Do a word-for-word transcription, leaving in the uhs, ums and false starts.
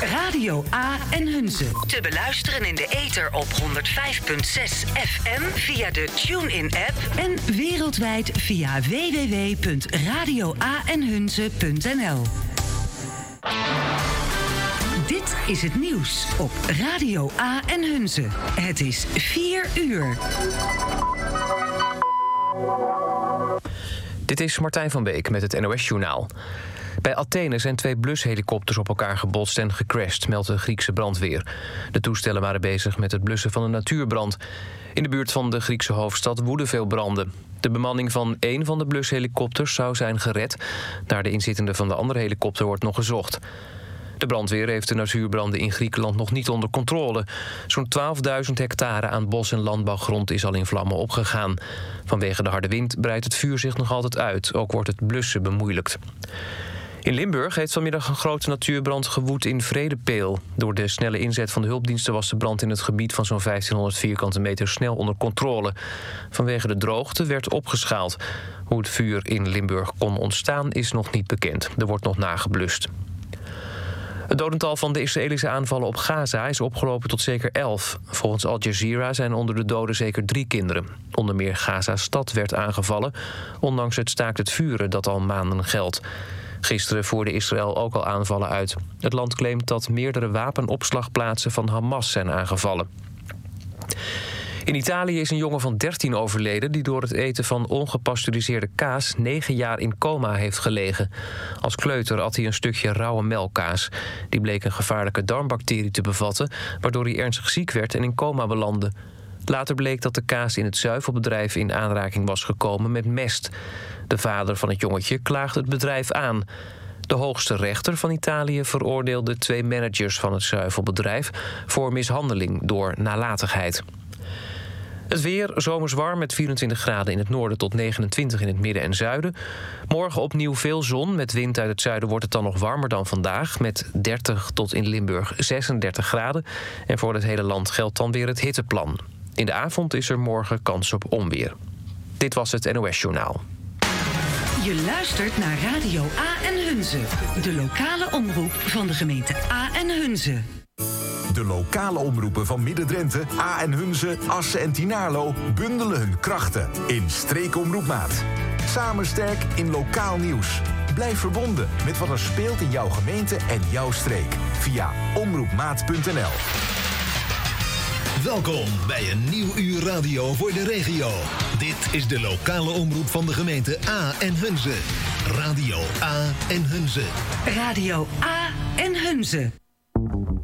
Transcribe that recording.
Radio A en Hunze. Te beluisteren in de ether op honderd vijf komma zes F M via de TuneIn-app en wereldwijd via w w w punt radio a en hunze punt n l. Dit is het nieuws op Radio A en Hunze. Het is vier uur. Dit is Martijn van Beek met het N O S-journaal. Bij Athene zijn twee blushelikopters op elkaar gebotst en gecrashed, meldt de Griekse brandweer. De toestellen waren bezig met het blussen van een natuurbrand. In de buurt van de Griekse hoofdstad woeden veel branden. De bemanning van één van de blushelikopters zou zijn gered. Naar de inzittende van de andere helikopter wordt nog gezocht. De brandweer heeft de natuurbranden in Griekenland nog niet onder controle. Zo'n twaalfduizend hectare aan bos- en landbouwgrond is al in vlammen opgegaan. Vanwege de harde wind breidt het vuur zich nog altijd uit. Ook wordt het blussen bemoeilijkt. In Limburg heeft vanmiddag een grote natuurbrand gewoed in Vredepeel. Door de snelle inzet van de hulpdiensten was de brand in het gebied van zo'n vijftienhonderd vierkante meter snel onder controle. Vanwege de droogte werd opgeschaald. Hoe het vuur in Limburg kon ontstaan is nog niet bekend. Er wordt nog nageblust. Het dodental van de Israëlische aanvallen op Gaza is opgelopen tot zeker elf. Volgens Al Jazeera zijn onder de doden zeker drie kinderen. Onder meer Gaza-stad werd aangevallen, ondanks het staakt het vuren dat al maanden geldt. Gisteren voerde Israël ook al aanvallen uit. Het land claimt dat meerdere wapenopslagplaatsen van Hamas zijn aangevallen. In Italië is een jongen van dertien overleden die door het eten van ongepasteuriseerde kaas negen jaar in coma heeft gelegen. Als kleuter at hij een stukje rauwe melkkaas. Die bleek een gevaarlijke darmbacterie te bevatten, waardoor hij ernstig ziek werd en in coma belandde. Later bleek dat de kaas in het zuivelbedrijf in aanraking was gekomen met mest. De vader van het jongetje klaagde het bedrijf aan. De hoogste rechter van Italië veroordeelde twee managers van het zuivelbedrijf voor mishandeling door nalatigheid. Het weer, zomers warm met vierentwintig graden in het noorden tot negenentwintig in het midden en zuiden. Morgen opnieuw veel zon. Met wind uit het zuiden wordt het dan nog warmer dan vandaag. Met dertig tot in Limburg zesendertig graden. En voor het hele land geldt dan weer het hitteplan. In de avond is er morgen kans op onweer. Dit was het N O S-journaal. Je luistert naar Radio A en Hunze. De lokale omroep van de gemeente A en Hunze. De lokale omroepen van Midden-Drenthe, A en Hunze, Assen en Tynaarlo bundelen hun krachten in Streekomroepmaat. Samen sterk in lokaal nieuws. Blijf verbonden met wat er speelt in jouw gemeente en jouw streek via omroepmaat punt n l. Welkom bij een nieuw uur radio voor de regio. Dit is de lokale omroep van de gemeente A en Hunze. Radio A en Hunze. Radio A en Hunze.